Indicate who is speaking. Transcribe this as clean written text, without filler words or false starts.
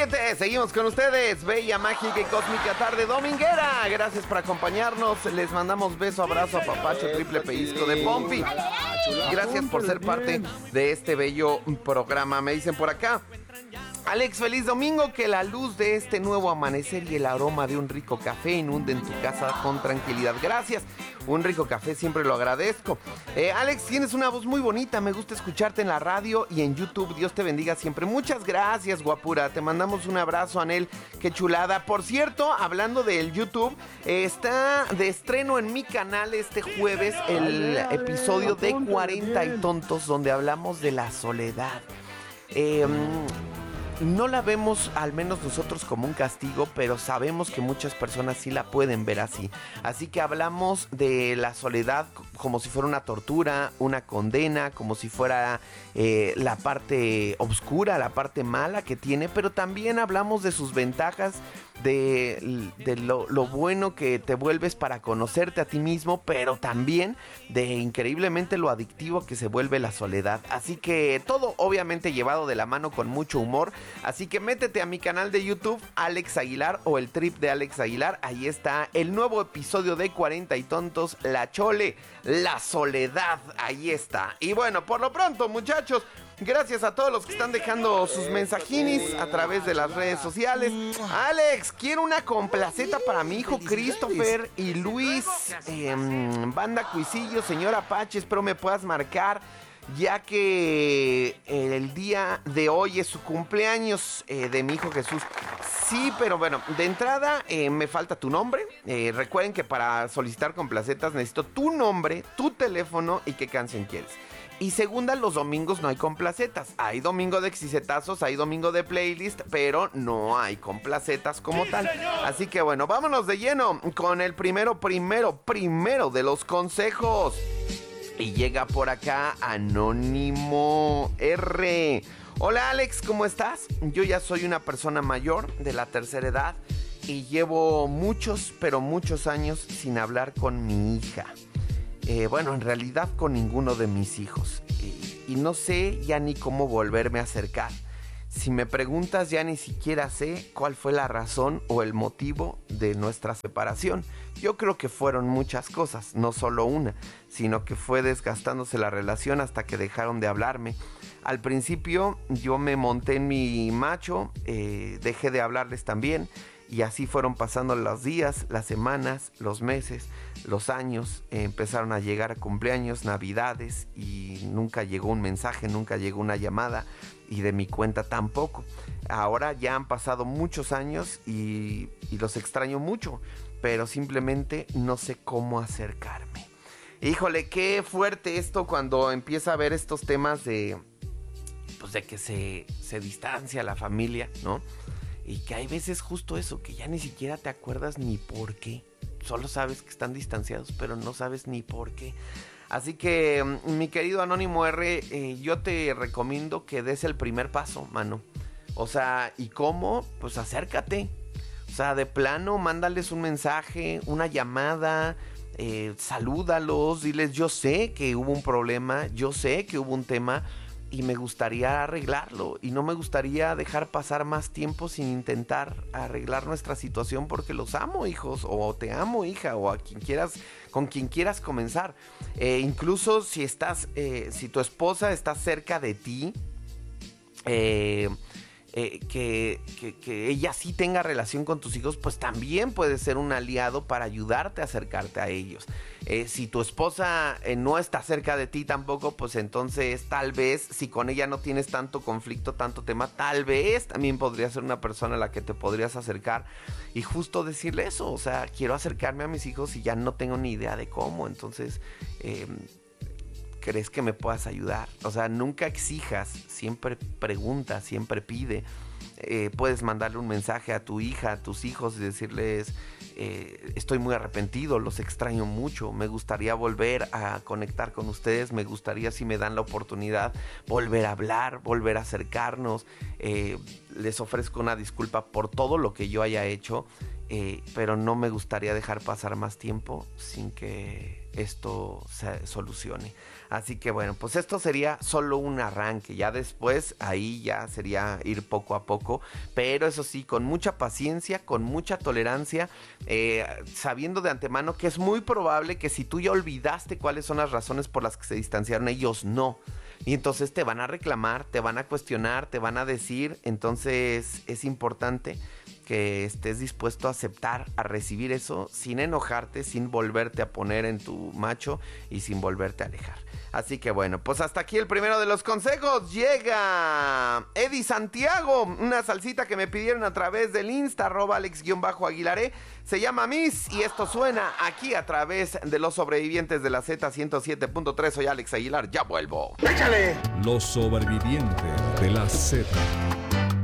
Speaker 1: gente, seguimos con ustedes. Bella, mágica y cósmica tarde dominguera. Gracias por acompañarnos. Les mandamos beso, abrazo, apapacho, triple pellizco de Pompi. Gracias por ser parte de este bello programa. Me dicen por acá: Alex, feliz domingo, que la luz de este nuevo amanecer y el aroma de un rico café inunden tu casa con tranquilidad. Gracias, un rico café siempre lo agradezco. Alex, tienes una voz muy bonita, me gusta escucharte en la radio y en YouTube. Dios te bendiga siempre. Muchas gracias, guapura, te mandamos un abrazo, Anel, qué chulada. Por cierto, hablando del YouTube, está de estreno en mi canal este jueves el episodio de 40 y tontos, donde hablamos de la soledad. No la vemos, al menos nosotros, como un castigo, pero sabemos que muchas personas sí la pueden ver así. Así que hablamos de la soledad como si fuera una tortura, una condena, como si fuera la parte oscura, la parte mala que tiene, pero también hablamos de sus ventajas, de lo bueno que te vuelves para conocerte a ti mismo, pero también de increíblemente lo adictivo que se vuelve la soledad. Así que todo obviamente llevado de la mano con mucho humor. Así que métete a mi canal de YouTube, Alex Aguilar, o el trip de Alex Aguilar. Ahí está el nuevo episodio de 40 y tontos, la chole, la soledad. Ahí está. Y bueno, por lo pronto, muchachos, gracias a todos los que están dejando sus mensajinis a través de las redes sociales. Alex, quiero una complaceta para mi hijo Christopher y Luis. Banda Cuisillo, señor Apache, espero me puedas marcar, ya que el día de hoy es su cumpleaños de mi hijo Jesús. Sí, pero bueno, de entrada me falta tu nombre. Recuerden que para solicitar complacetas necesito tu nombre, tu teléfono y qué canción quieres. Y segunda, los domingos no hay complacetas. Hay domingo de exicetazos, hay domingo de playlist, pero no hay complacetas como tal. Así que bueno, vámonos de lleno con el primero de los consejos. Y llega por acá Anónimo R. Hola Alex, ¿cómo estás? Yo ya soy una persona mayor de la tercera edad y llevo muchos años sin hablar con mi hija. Bueno, en realidad con ninguno de mis hijos. Y no sé ya ni cómo volverme a acercar. Si me preguntas, ya ni siquiera sé cuál fue la razón o el motivo de nuestra separación. Yo creo que fueron muchas cosas, no solo una, sino que fue desgastándose la relación hasta que dejaron de hablarme. Al principio yo me monté en mi macho, dejé de hablarles también. Y así fueron pasando los días, las semanas, los meses, los años. Empezaron a llegar cumpleaños, navidades, y nunca llegó un mensaje, nunca llegó una llamada, y de mi cuenta tampoco. Ahora ya han pasado muchos años y los extraño mucho, pero simplemente no sé cómo acercarme. Híjole, qué fuerte esto cuando empieza a ver estos temas de que se distancia la familia, ¿no? Y que hay veces justo eso, que ya ni siquiera te acuerdas ni por qué. Solo sabes que están distanciados, pero no sabes ni por qué. Así que, mi querido Anónimo R, yo te recomiendo que des el primer paso, mano. O sea, ¿y cómo? Pues acércate. O sea, de plano, mándales un mensaje, una llamada, salúdalos, diles: yo sé que hubo un problema, yo sé que hubo un tema, y me gustaría arreglarlo, y no me gustaría dejar pasar más tiempo sin intentar arreglar nuestra situación, porque los amo, hijos, o te amo, hija, o a quien quieras, con quien quieras comenzar. Incluso si si tu esposa está cerca de ti, que ella sí tenga relación con tus hijos, pues también puede ser un aliado para ayudarte a acercarte a ellos. Si tu esposa no está cerca de ti tampoco, pues entonces tal vez, si con ella no tienes tanto conflicto, tanto tema, tal vez también podría ser una persona a la que te podrías acercar y justo decirle eso: o sea, quiero acercarme a mis hijos y ya no tengo ni idea de cómo. Entonces, ¿crees que me puedas ayudar? O sea, nunca exijas, siempre pregunta, siempre pide. Puedes mandarle un mensaje a tu hija, a tus hijos, y decirles: estoy muy arrepentido, los extraño mucho, me gustaría volver a conectar con ustedes, me gustaría, si me dan la oportunidad, volver a hablar, volver a acercarnos. Les ofrezco una disculpa por todo lo que yo haya hecho, pero no me gustaría dejar pasar más tiempo sin que esto se solucione. Así que bueno, pues esto sería solo un arranque. Ya después ahí ya sería ir poco a poco. Pero eso sí, con mucha paciencia, con mucha tolerancia, sabiendo de antemano que es muy probable que si tú ya olvidaste cuáles son las razones por las que se distanciaron, ellos no. Y entonces te van a reclamar, te van a cuestionar, te van a decir. Entonces es importante que estés dispuesto a aceptar, a recibir eso sin enojarte, sin volverte a poner en tu macho y sin volverte a alejar. Así que bueno, pues hasta aquí el primero de los consejos. Llega Eddie Santiago, una salsita que me pidieron a través del Insta, @Alex_Aguilaré. Se llama Miss y esto suena aquí a través de Los Sobrevivientes de la Z107.3. Soy Alex Aguilar, ya vuelvo.
Speaker 2: ¡Échale! Los Sobrevivientes de la Z.